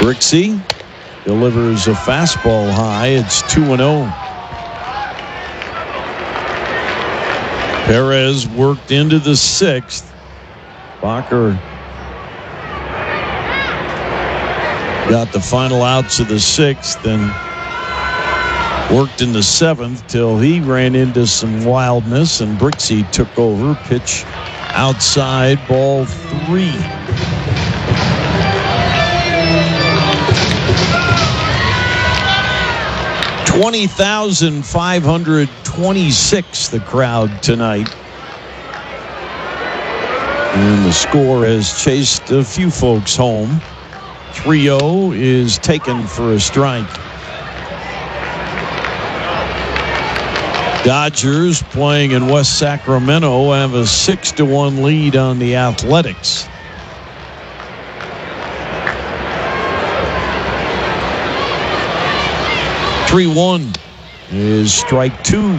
Brixey delivers a fastball high. It's 2-0. Perez worked into the sixth. Bacher got the final outs of the sixth and worked in the seventh till he ran into some wildness and Brixey took over. Pitch outside, ball 3. $20,526 the crowd tonight. And the score has chased a few folks home. 3-0 is taken for a strike. Dodgers playing in West Sacramento have a 6-1 lead on the Athletics. "3-1 is strike 2.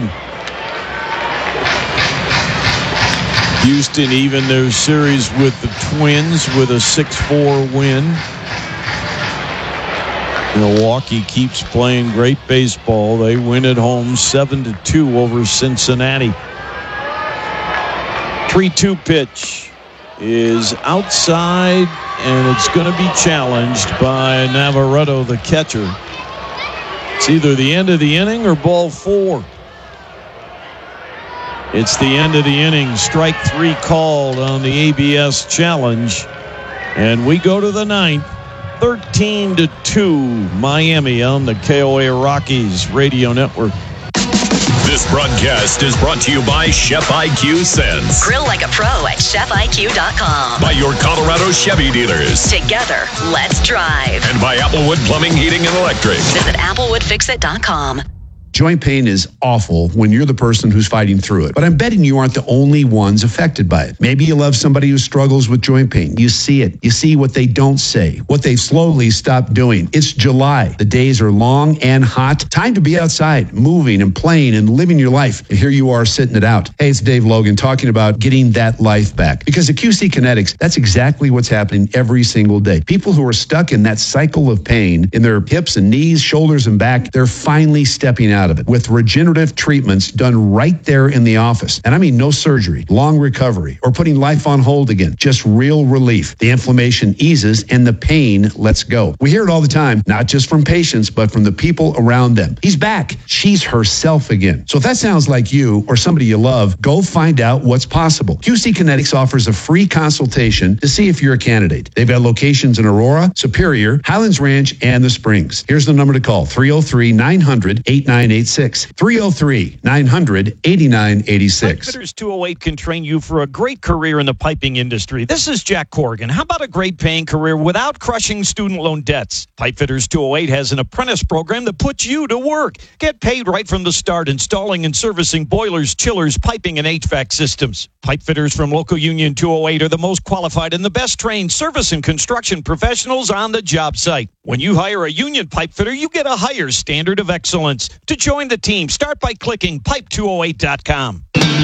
Houston even their series with the Twins with a 6-4 win. Milwaukee keeps playing great baseball. They win at home 7-2 over Cincinnati. 3-2 pitch is outside, and it's going to be challenged by Navarrete, the catcher. It's either the end of the inning or ball 4. It's the end of the inning. Strike 3 called on the ABS challenge. And we go to the ninth. 13-2 Miami on the KOA Rockies Radio Network. This broadcast is brought to you by Chef IQ Sense. Grill like a pro at ChefIQ.com. By your Colorado Chevy dealers. Together, let's drive. And by Applewood Plumbing, Heating, and Electric. Visit ApplewoodFixit.com. Joint pain is awful when you're the person who's fighting through it. But I'm betting you aren't the only ones affected by it. Maybe you love somebody who struggles with joint pain. You see it. You see what they don't say, what they've slowly stopped doing. It's July. The days are long and hot. Time to be outside, moving and playing and living your life. And here you are sitting it out. Hey, it's Dave Logan talking about getting that life back. Because at QC Kinetics, that's exactly what's happening every single day. People who are stuck in that cycle of pain in their hips and knees, shoulders and back, they're finally stepping out of it with regenerative treatments done right there in the office. And I mean no surgery, long recovery, or putting life on hold again. Just real relief. The inflammation eases and the pain lets go. We hear it all the time, not just from patients, but from the people around them. He's back. She's herself again. So if that sounds like you or somebody you love, go find out what's possible. QC Kinetics offers a free consultation to see if you're a candidate. They've got locations in Aurora, Superior, Highlands Ranch, and the Springs. Here's the number to call, 303-900-8986. 303-900-8986. Pipefitters 208 can train you for a great career in the piping industry. This is Jack Corrigan. How about a great paying career without crushing student loan debts? Pipefitters 208 has an apprentice program that puts you to work. Get paid right from the start, installing and servicing boilers, chillers, piping, and HVAC systems. Pipefitters from Local Union 208 are the most qualified and the best trained service and construction professionals on the job site. When you hire a union pipefitter, you get a higher standard of excellence. To join the team, start by clicking pipe208.com.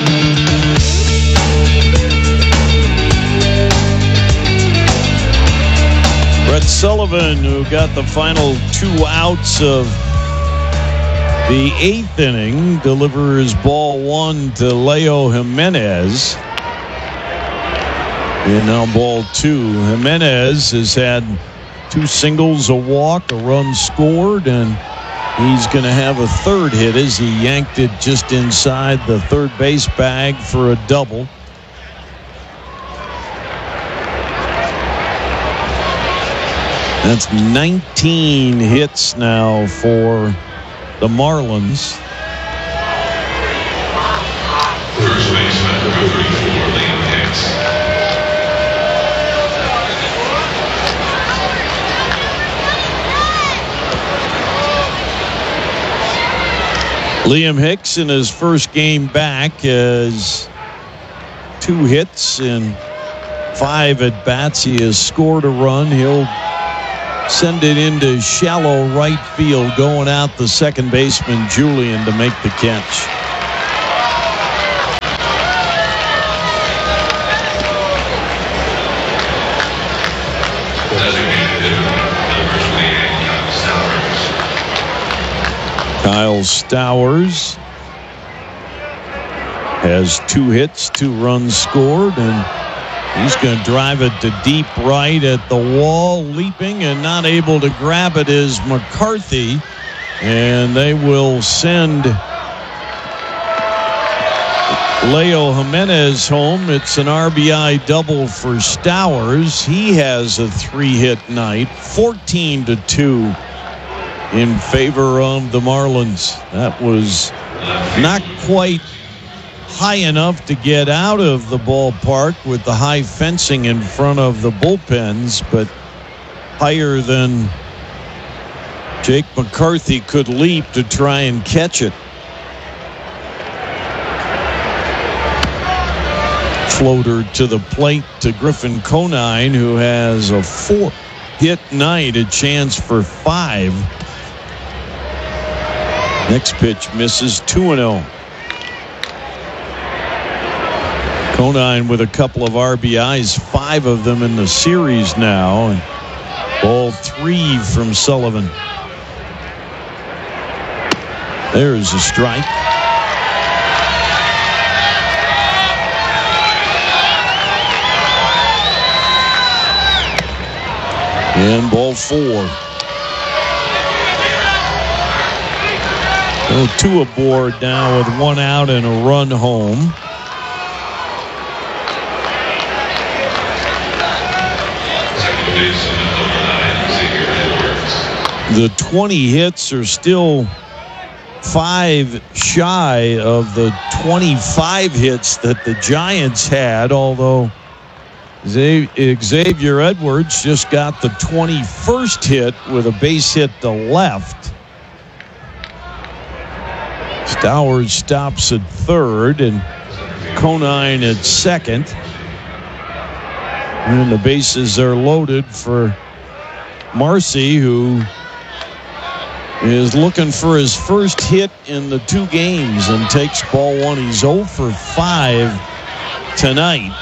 Brett Sullivan, who got the final 2 outs of the 8th inning, delivers ball 1 to Leo Jimenez. And now ball 2. Jimenez has had 2 singles, a walk, a run scored, and he's going to have a third hit as he yanked it just inside the third base bag for a double. That's 19 hits now for the Marlins. First baseman number 34, Liam Hicks. Liam Hicks in his first game back has 2 hits in 5 at bats. He has scored a run. He'll send it into shallow right field, going out the second baseman Julian to make the catch. Designated hitter, number Kyle Stowers has 2 hits, 2 runs scored, and he's going to drive it to deep right at the wall. Leaping and not able to grab it is McCarthy, and they will send Leo Jimenez home. It's an RBI double for Stowers. He has a 3-hit night, 14-2 in favor of the Marlins. That was not quite high enough to get out of the ballpark with the high fencing in front of the bullpens, but higher than Jake McCarthy could leap to try and catch it. Floater to the plate to Griffin Conine, who has a 4-hit night, a chance for 5. Next pitch misses, 2-0. Conine with a couple of RBIs, 5 of them in the series now. And ball 3 from Sullivan. There's a strike. And ball 4. 2 aboard now with 1 out and a run home. The 20 hits are still 5 shy of the 25 hits that the Giants had, although Xavier Edwards just got the 21st hit with a base hit to left. Stowers stops at third and Conine at second. And the bases are loaded for Marcy, who is looking for his first hit in the 2 games and takes ball 1. He's 0 for 5 tonight,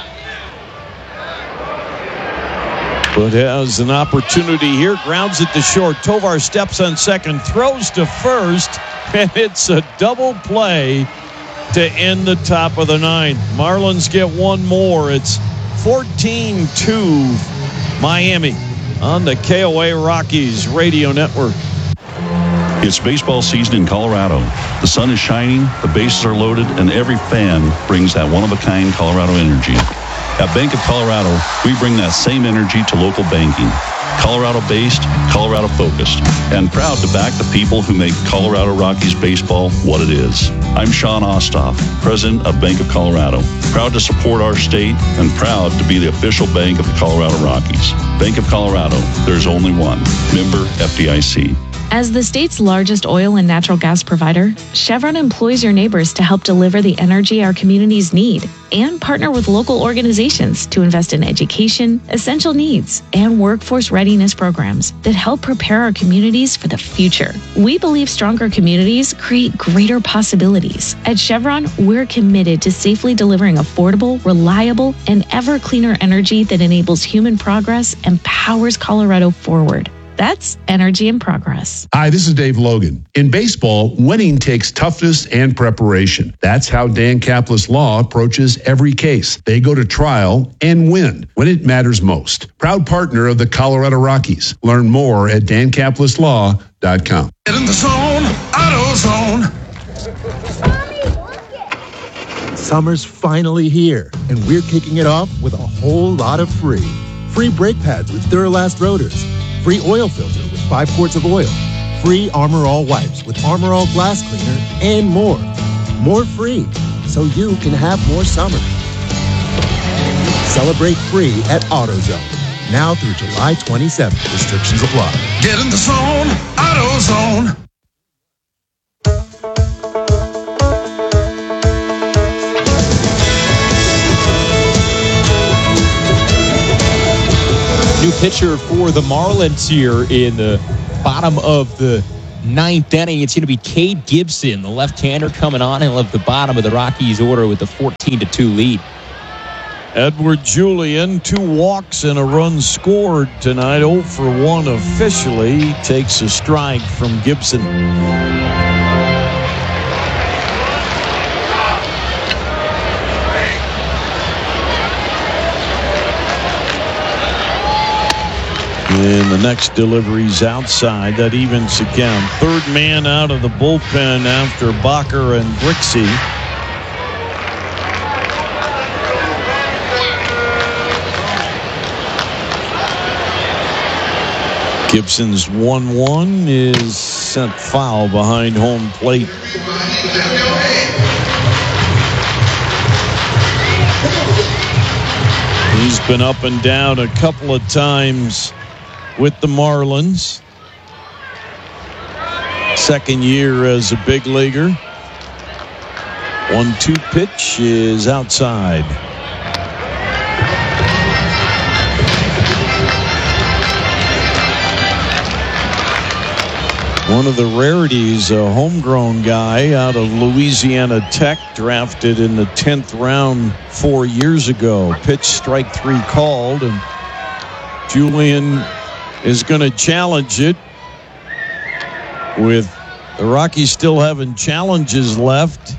but has an opportunity here. Grounds it to short. Tovar steps on second, throws to first, and it's a double play to end the top of the 9th. Marlins get 1 more. It's 14-2 Miami on the KOA Rockies radio network. It's baseball season in Colorado. The sun is shining, the bases are loaded, and every fan brings that one-of-a-kind Colorado energy. At Bank of Colorado, we bring that same energy to local banking. Colorado-based, Colorado-focused, and proud to back the people who make Colorado Rockies baseball what it is. I'm Sean Ostoff, president of Bank of Colorado. Proud to support our state and proud to be the official bank of the Colorado Rockies. Bank of Colorado, there's only one. Member FDIC. As the state's largest oil and natural gas provider, Chevron employs your neighbors to help deliver the energy our communities need and partner with local organizations to invest in education, essential needs, and workforce readiness programs that help prepare our communities for the future. We believe stronger communities create greater possibilities. At Chevron, we're committed to safely delivering affordable, reliable, and ever cleaner energy that enables human progress and powers Colorado forward. That's Energy in Progress. Hi, this is Dave Logan. In baseball, winning takes toughness and preparation. That's how Dan Caplis Law approaches every case. They go to trial and win when it matters most. Proud partner of the Colorado Rockies. Learn more at dancaplislaw.com. Get in the zone, AutoZone. Summer's finally here, and we're kicking it off with a whole lot of free. Free brake pads with Duralast rotors. Free oil filter with 5 quarts of oil. Free Armor All wipes with Armor All glass cleaner, and more. More free, so you can have more summer. Celebrate free at AutoZone. Now through July 27th. Restrictions apply. Get in the zone, AutoZone. New pitcher for the Marlins here in the bottom of the 9th inning. It's going to be Cade Gibson, the left-hander, coming on and left the bottom of the Rockies order with a 14-2 lead. Edward Julian, 2 walks and a run scored tonight. 0 for 1 officially. Takes a strike from Gibson. And the next delivery's outside. That evens the count. Third man out of the bullpen after Bacher and Brixey. Gibson's 1-1 is sent foul behind home plate. He's been up and down a couple of times with the Marlins. Second year as a big leaguer. 1-2 pitch is outside. One of the rarities, a homegrown guy out of Louisiana Tech, drafted in the 10th round 4 years ago. Pitch, strike 3 called, and Julian is going to challenge it, with the Rockies still having challenges left.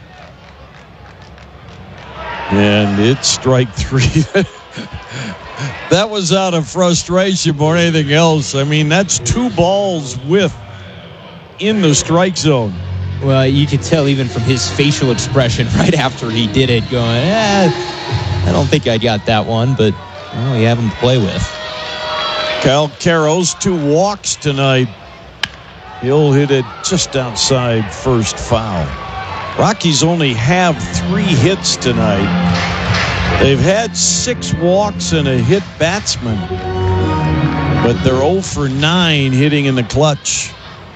And it's strike 3. That was out of frustration more than anything else. I mean, that's 2 balls in the strike zone. Well, you could tell even from his facial expression right after he did it, going, I don't think I got that one, but you have him to play with. Kyle Queiroz, 2 walks tonight. He'll hit it just outside first foul. Rockies only have 3 hits tonight. They've had 6 walks and a hit batsman, but they're 0 for 9 hitting in the clutch,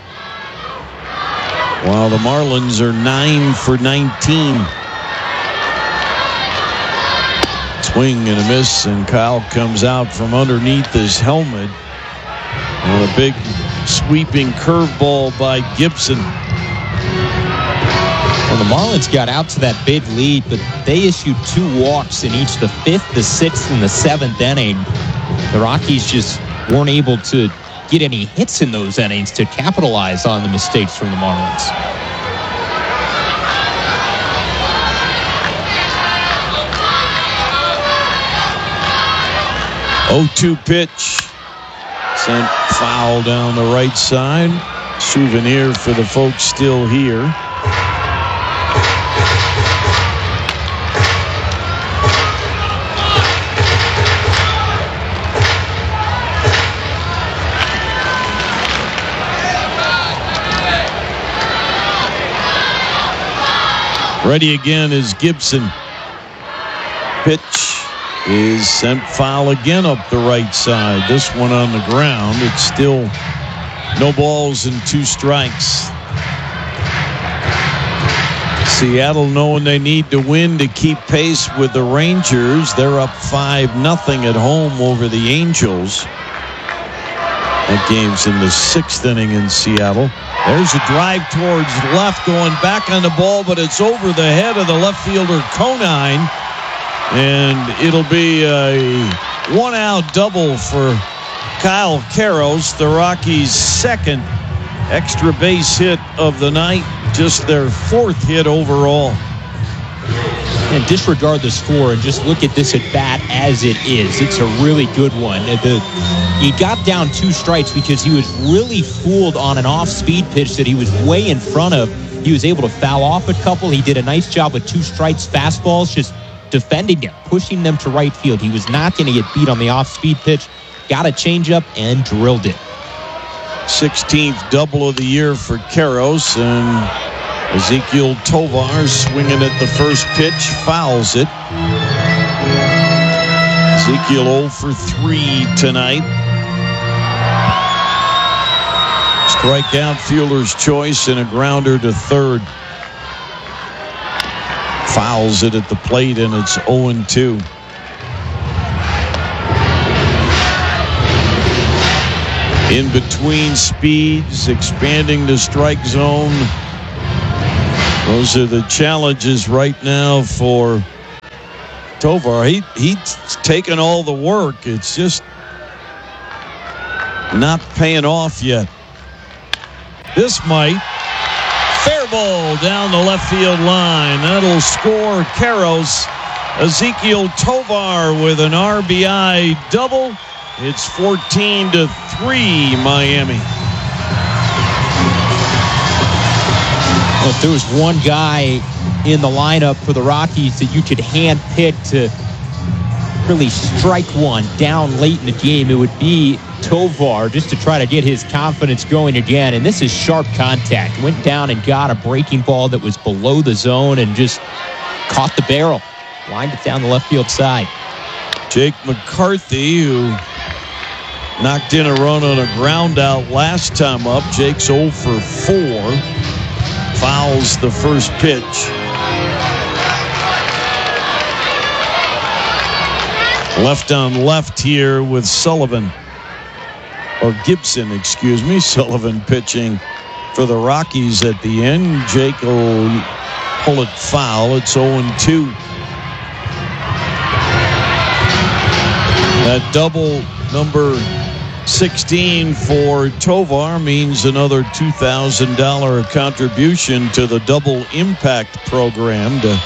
while the Marlins are 9 for 19. Swing and a miss, and Kyle comes out from underneath his helmet on a big sweeping curveball by Gibson. Well, the Marlins got out to that big lead, but they issued 2 walks in each the 5th, the 6th, and the 7th inning. The Rockies just weren't able to get any hits in those innings to capitalize on the mistakes from the Marlins. Oh, 2 pitch. Sent foul down the right side. Souvenir for the folks still here. Ready again is Gibson. Pitch is sent foul again up the right side. This one on the ground. It's still no balls and 2 strikes. Seattle knowing they need to win to keep pace with the Rangers. They're up 5-0 at home over the Angels. That game's in the 6th inning in Seattle. There's a drive towards left, going back on the ball, but it's over the head of the left fielder, Conine. And it'll be a 1-out double for Kyle Queiroz, the Rockies' 2nd extra base hit of the night, just their 4th hit overall. And disregard the score and just look at this at bat as it is. It's a really good one. He got down 2 strikes because he was really fooled on an off-speed pitch that he was way in front of. He was able to foul off a couple. He did a nice job with 2 strikes, fastballs, just defending it, pushing them to right field. He was not going to get beat on the off-speed pitch. Got a changeup and drilled it. 16th double of the year for Queiroz, and Ezequiel Tovar swinging at the first pitch, fouls it. Ezequiel 0 for 3 tonight. Strikeout, fielder's choice, and a grounder to third. Fouls it at the plate, and it's 0-2. In between speeds, expanding the strike zone. Those are the challenges right now for Tovar. He's taken all the work. It's just not paying off yet. This might. Fair ball down the left field line. That'll score Queiroz. Ezequiel Tovar with an RBI double. It's 14-3 Miami. Well, if there was one guy in the lineup for the Rockies that you could hand-pick to really strike one down late in the game, it would be Tovar, just to try to get his confidence going again. And this is sharp contact. Went down and got a breaking ball that was below the zone and just caught the barrel. Lined it down the left field side. Jake McCarthy, who knocked in a run on a ground out last time up. Jake's 0 for 4. Fouls the first pitch. Left on left here with Sullivan. Or Gibson, excuse me. Sullivan pitching for the Rockies at the end. Jake will pull it foul. It's 0-2. That double number 16 for Tovar means another $2,000 contribution to the Double Impact program to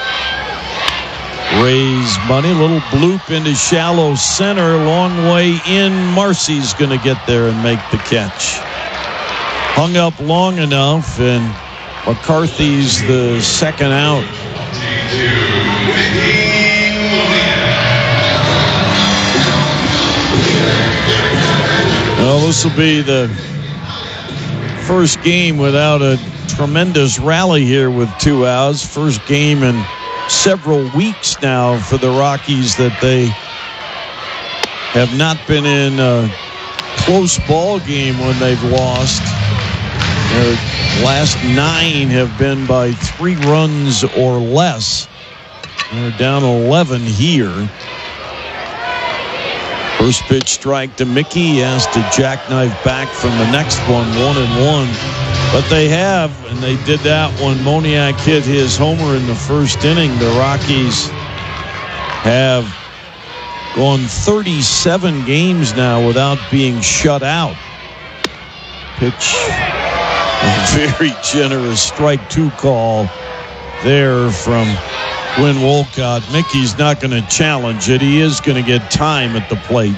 raise money. Little bloop into shallow center, long way in. Marcy's going to get there and make the catch. Hung up long enough, and McCarthy's the second out. Well, this will be the first game without a tremendous rally here with 2 outs. First game in several weeks now for the Rockies that they have not been in a close ball game when they've lost. Their last 9 have been by 3 runs or less. They're down 11 here. First pitch strike to Mickey. He has to jackknife back from the next one, 1-1. But they have, and they did that when Moniak hit his homer in the first inning. The Rockies have gone 37 games now without being shut out. Pitch, a very generous strike 2 call there from Quinn Wolcott. Mickey's not going to challenge it. He is going to get time at the plate.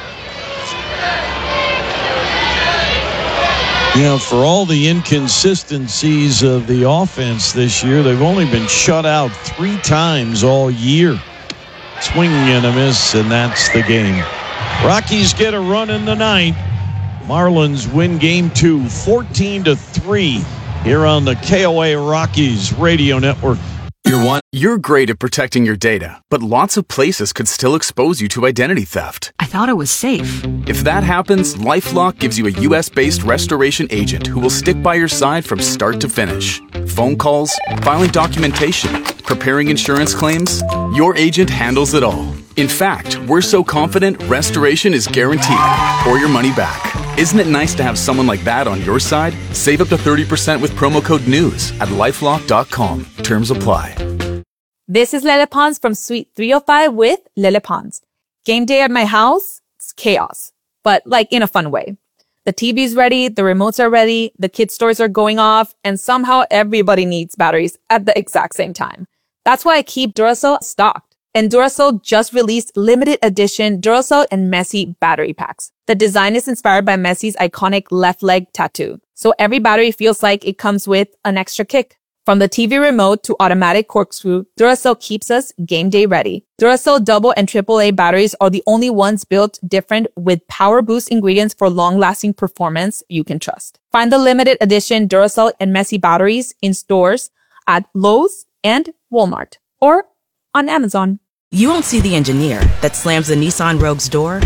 Yeah, for all the inconsistencies of the offense this year, they've only been shut out 3 times all year. Swing and a miss, and that's the game. Rockies get a run in the 9th. Marlins win game 2, 14-3, here on the KOA Rockies Radio Network. You're great at protecting your data, but lots of places could still expose you to identity theft. I thought it was safe. If that happens, LifeLock gives you a U.S.-based restoration agent who will stick by your side from start to finish. Phone calls, filing documentation, preparing insurance claims, your agent handles it all. In fact, we're so confident restoration is guaranteed or your money back. Isn't it nice to have someone like that on your side? Save up to 30% with promo code NEWS at LifeLock.com. Terms apply. This is Lele Pons from Suite 305 with Lele Pons. Game day at my house, it's chaos, but like in a fun way. The TV's ready, the remotes are ready, the kids' toys are going off, and somehow everybody needs batteries at the exact same time. That's why I keep Duracell stocked. And Duracell just released limited edition Duracell and Messi battery packs. The design is inspired by Messi's iconic left leg tattoo. So every battery feels like it comes with an extra kick. From the TV remote to automatic corkscrew, Duracell keeps us game day ready. Duracell double and AAA batteries are the only ones built different with power boost ingredients for long-lasting performance you can trust. Find the limited edition Duracell and Messi batteries in stores at Lowe's and Walmart or on Amazon. You won't see the engineer that slams the Nissan Rogue's door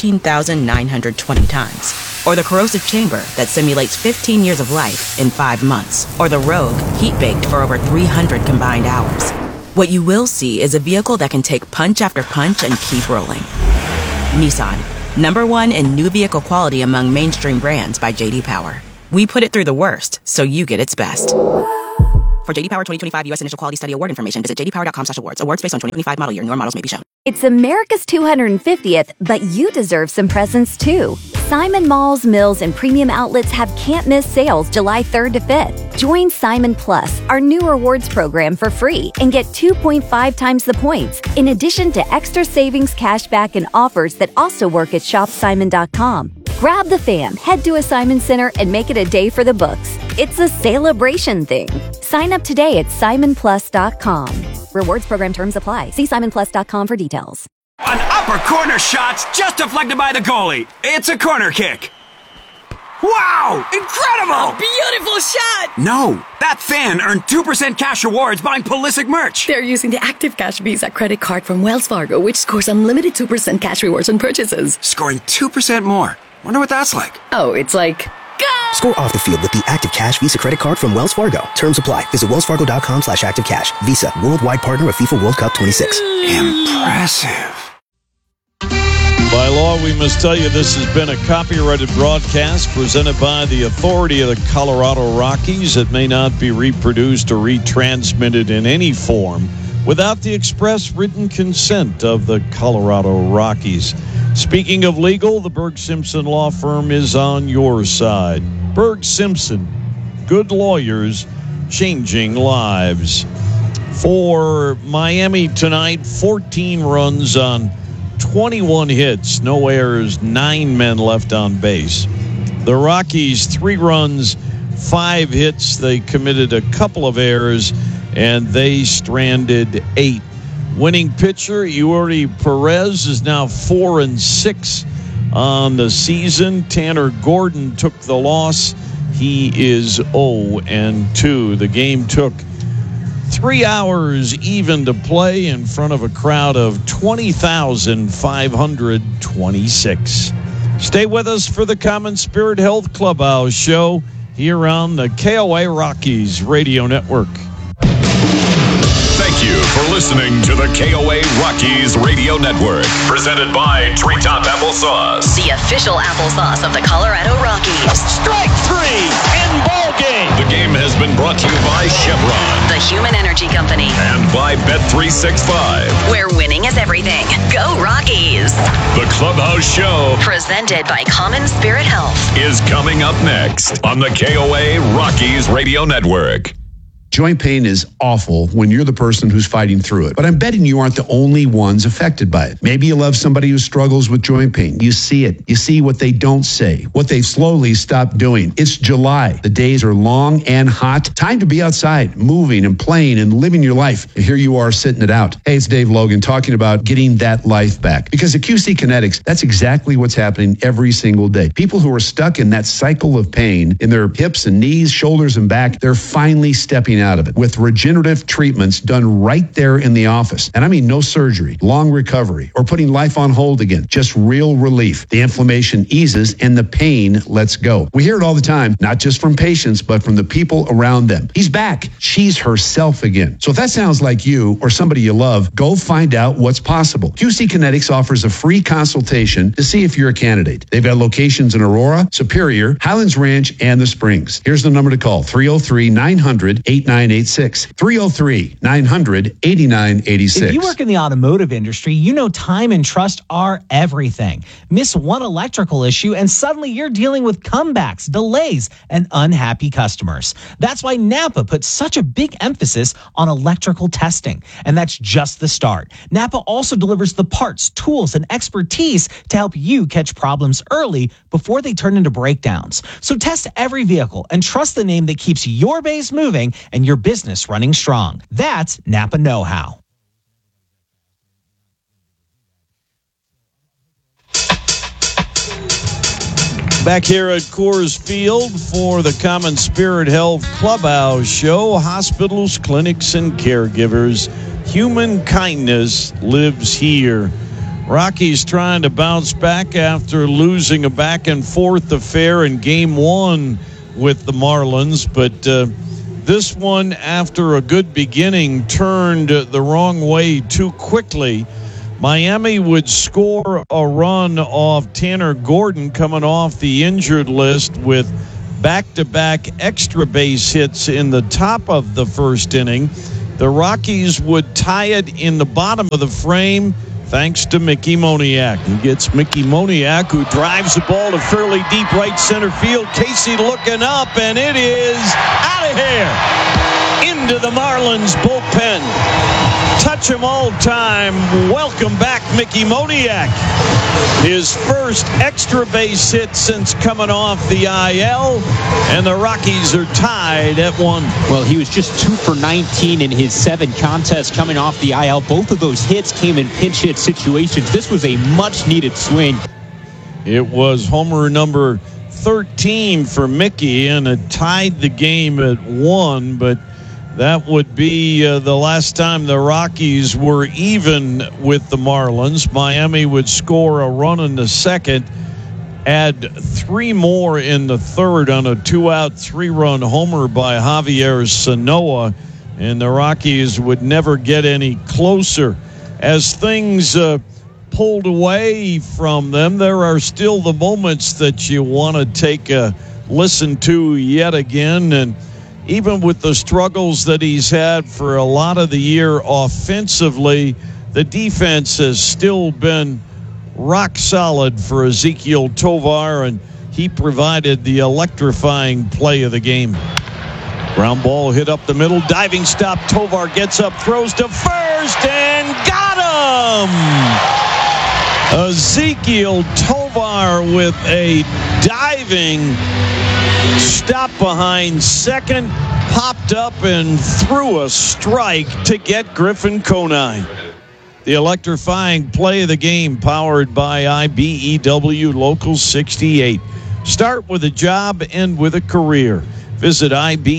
13,920 times. Or the corrosive chamber that simulates 15 years of life in 5 months. Or the Rogue heat-baked for over 300 combined hours. What you will see is a vehicle that can take punch after punch and keep rolling. Nissan, #1 in new vehicle quality among mainstream brands by J.D. Power. We put it through the worst, so you get its best. For J.D. Power 2025 U.S. Initial Quality Study Award information, visit jdpower.com/awards. Awards based on 2025 model year. Newer models may be shown. It's America's 250th, but you deserve some presents too. Simon Malls, Mills, and premium outlets have can't-miss sales July 3rd to 5th. Join Simon Plus, our new rewards program, for free and get 2.5 times the points, in addition to extra savings, cashback, and offers that also work at shopsimon.com. Grab the fam, head to a Simon Center, and make it a day for the books. It's a celebration thing. Sign up today at simonplus.com. Rewards program terms apply. See simonplus.com for details. An upper corner shot's just deflected by the goalie. It's a corner kick. Wow! Incredible! A beautiful shot! No, that fan earned 2% cash rewards buying Pulisic merch. They're using the Active Cash Visa credit card from Wells Fargo, which scores unlimited 2% cash rewards on purchases. Scoring 2% more. Wonder what that's like. Oh, it's like... Go! Score off the field with the Active Cash Visa credit card from Wells Fargo. Terms apply. Visit wellsfargo.com/activecash. Visa, worldwide partner of FIFA World Cup 26. Impressive. By law, we must tell you this has been a copyrighted broadcast presented by the authority of the Colorado Rockies. It may not be reproduced or retransmitted in any form without the express written consent of the Colorado Rockies. Speaking of legal, the Berg Simpson law firm is on your side. Berg Simpson, good lawyers, changing lives. For Miami tonight, 14 runs on 21 hits, no errors, 9 men left on base. The Rockies, 3 runs, 5 hits. They committed a couple of errors, and they stranded 8. Winning pitcher, Eury Perez, is now 4-6 on the season. Tanner Gordon took the loss. He is 0-2. The game took 3 hours even to play in front of a crowd of 20,526. Stay with us for the Common Spirit Health Clubhouse show here on the KOA Rockies Radio Network. Thank you for listening to the KOA Rockies Radio Network. Presented by Treetop Applesauce. The official applesauce of the Colorado Rockies. Strike 3 in ball game. The game has been brought to you by Chevron, the Human Energy Company, and by Bet365, where winning is everything. Go Rockies! The Clubhouse Show, presented by Common Spirit Health, is coming up next on the KOA Rockies Radio Network. Joint pain is awful when you're the person who's fighting through it. But I'm betting you aren't the only ones affected by it. Maybe you love somebody who struggles with joint pain. You see it. You see what they don't say, what they've slowly stopped doing. It's July. The days are long and hot. Time to be outside, moving and playing and living your life. And here you are sitting it out. Hey, it's Dave Logan talking about getting that life back. Because at QC Kinetics, that's exactly what's happening every single day. People who are stuck in that cycle of pain in their hips and knees, shoulders and back, they're finally stepping out of it with regenerative treatments done right there in the office. And I mean no surgery, long recovery, or putting life on hold again. Just real relief. The inflammation eases and the pain lets go. We hear it all the time, not just from patients, but from the people around them. He's back. She's herself again. So if that sounds like you or somebody you love, go find out what's possible. QC Kinetics offers a free consultation to see if you're a candidate. They've got locations in Aurora, Superior, Highlands Ranch, and the Springs. Here's the number to call, 303-900-8986. 303-900-8986. If you work in the automotive industry, you know time and trust are everything. Miss one electrical issue and suddenly you're dealing with comebacks, delays, and unhappy customers. That's why Napa puts such a big emphasis on electrical testing. And that's just the start. Napa also delivers the parts, tools, and expertise to help you catch problems early before they turn into breakdowns. So test every vehicle and trust the name that keeps your base moving and your business running strong. That's Napa Know-How. Back here at Coors Field for the Common Spirit Health Clubhouse show. Hospitals, clinics, and caregivers. Human kindness lives here. Rockies trying to bounce back after losing a back-and-forth affair in Game 1 with the Marlins, but this one, after a good beginning, turned the wrong way too quickly. Miami would score a run off Tanner Gordon coming off the injured list with back-to-back extra base hits in the top of the first inning. The Rockies would tie it in the bottom of the frame, thanks to Mickey Moniak. He gets Mickey Moniak, who drives the ball to fairly deep right center field. Casey looking up, and it is out of here into the Marlins bullpen. Touch 'em all time. Welcome back, Mickey Moniak. His first extra base hit since coming off the IL, and the Rockies are tied at 1. Well, he was just 2 for 19 in his 7 contests coming off the IL. Both of those hits came in pinch hit situations. This was a much-needed swing. It was homer number 13 for Mickey, and it tied the game at 1, but that would be the last time the Rockies were even with the Marlins. Miami would score a run in the second, add 3 more in the third on a 2-out, 3-run homer by Javier Sanoa, and the Rockies would never get any closer. As things pulled away from them, there are still the moments that you want to take a listen to yet again, and even with the struggles that he's had for a lot of the year offensively, the defense has still been rock solid for Ezequiel Tovar, and he provided the electrifying play of the game. Ground ball hit up the middle, diving stop. Tovar gets up, throws to first, and got him! Ezequiel Tovar with a diving stop behind second, popped up and threw a strike to get Griffin Conine. The electrifying play of the game, powered by IBEW Local 68. Start with a job, end with a career. Visit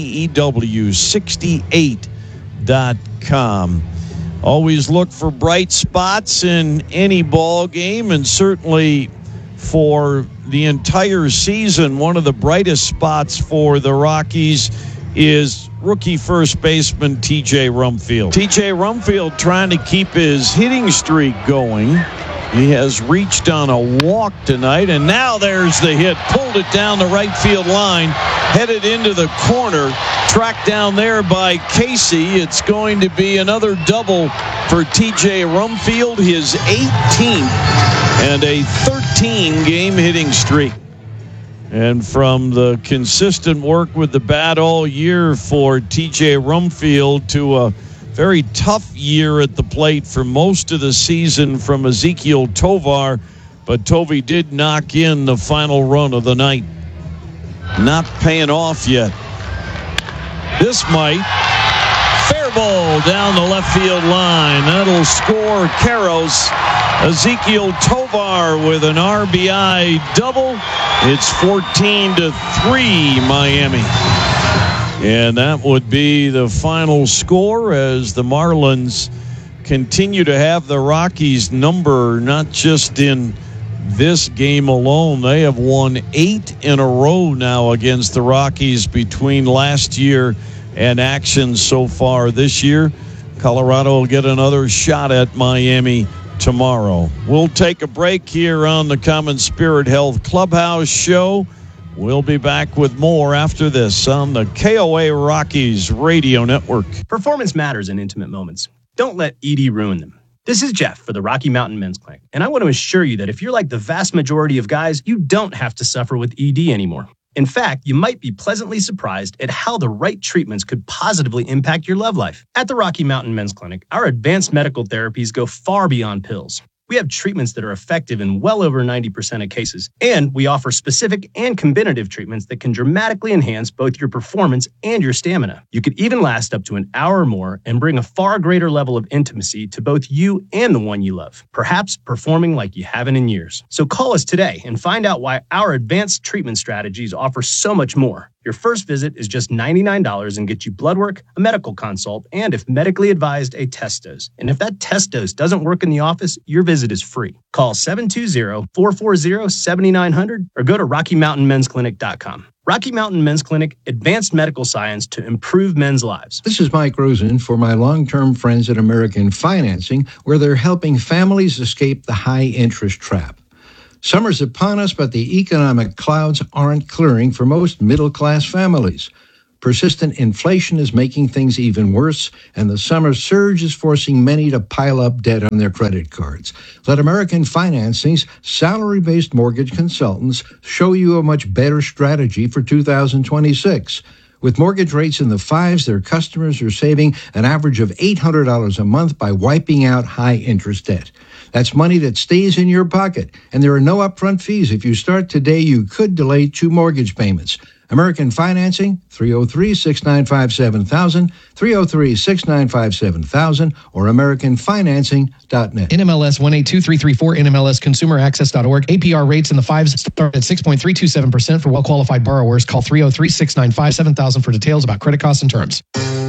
IBEW68.com. Always look for bright spots in any ball game, and certainly for the entire season, one of the brightest spots for the Rockies is rookie first baseman T.J. Rumfield. T.J. Rumfield trying to keep his hitting streak going. He has reached on a walk tonight, and now there's the hit. Pulled it down the right field line, headed into the corner, tracked down there by Casey. It's going to be another double for T.J. Rumfield, his 18th, and a 13-game hitting streak. And from the consistent work with the bat all year for T.J. Rumfield to a very tough year at the plate for most of the season from Ezequiel Tovar, but Tovey did knock in the final run of the night. Not paying off yet. This might. Fair ball down the left field line. That'll score Caros. Ezequiel Tovar with an RBI double. It's 14-3 Miami. And that would be the final score as the Marlins continue to have the Rockies' number, not just in this game alone. They have won 8 in a row now against the Rockies between last year and action so far this year. Colorado will get another shot at Miami tomorrow. We'll take a break here on the Common Spirit Health Clubhouse Show. We'll be back with more after this on the KOA Rockies Radio Network. Performance matters in intimate moments. Don't let ED ruin them. This is Jeff for the Rocky Mountain Men's Clinic, and I want to assure you that if you're like the vast majority of guys, you don't have to suffer with ED anymore. In fact, you might be pleasantly surprised at how the right treatments could positively impact your love life. At the Rocky Mountain Men's Clinic, our advanced medical therapies go far beyond pills. We have treatments that are effective in well over 90% of cases, and we offer specific and combinative treatments that can dramatically enhance both your performance and your stamina. You could even last up to an hour or more and bring a far greater level of intimacy to both you and the one you love, perhaps performing like you haven't in years. So call us today and find out why our advanced treatment strategies offer so much more. Your first visit is just $99 and gets you blood work, a medical consult, and if medically advised, a test dose. And if that test dose doesn't work in the office, your visit is free. Call 720-440-7900 or go to RockyMountainMen'sClinic.com. Rocky Mountain Men's Clinic, advanced medical science to improve men's lives. This is Mike Rosen for my long-term friends at American Financing, where they're helping families escape the high-interest trap. Summer's upon us, but the economic clouds aren't clearing for most middle-class families. Persistent inflation is making things even worse, and the summer surge is forcing many to pile up debt on their credit cards. Let American Financing's salary-based mortgage consultants show you a much better strategy for 2026. With mortgage rates in the fives, their customers are saving an average of $800 a month by wiping out high-interest debt. That's money that stays in your pocket, and there are no upfront fees. If you start today, you could delay 2 mortgage payments. American Financing, 303-695-7000, 303-695-7000, or AmericanFinancing.net. NMLS 182334, NMLSConsumerAccess.org. APR rates in the fives start at 6.327% for well-qualified borrowers. Call 303-695-7000 for details about credit costs and terms.